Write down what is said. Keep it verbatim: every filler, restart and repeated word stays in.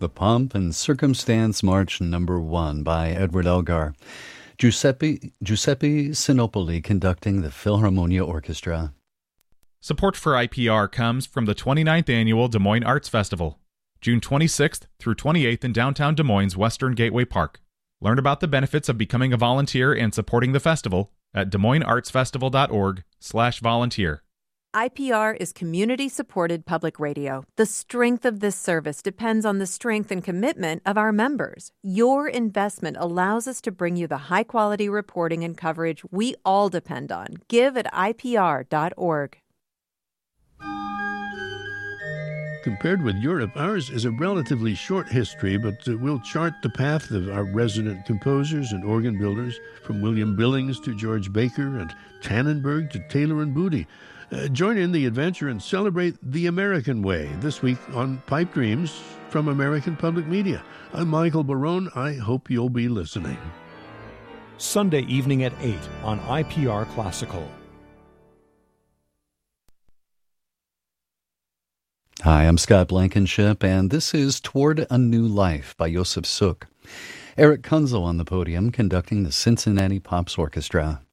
The Pomp and Circumstance March Number One by Edward Elgar. Giuseppe, Giuseppe Sinopoli conducting the Philharmonia Orchestra. Support for I P R comes from the twenty-ninth Annual Des Moines Arts Festival, June twenty-sixth through twenty-eighth in downtown Des Moines' Western Gateway Park. Learn about the benefits of becoming a volunteer and supporting the festival at des moines arts festival dot org slash volunteer. I P R is community-supported public radio. The strength of this service depends on the strength and commitment of our members. Your investment allows us to bring you the high-quality reporting and coverage we all depend on. Give at I P R dot org. Compared with Europe, ours is a relatively short history, but uh, we'll chart the path of our resident composers and organ builders, from William Billings to George Baker and Tannenberg to Taylor and Booty. Uh, join in the adventure and celebrate the American way this week on Pipe Dreams from American Public Media. I'm Michael Barone. I hope you'll be listening. Sunday evening at eight on I P R Classical. Hi, I'm Scott Blankenship, and this is Toward a New Life by Josef Suk. Eric Kunzel on the podium conducting the Cincinnati Pops Orchestra.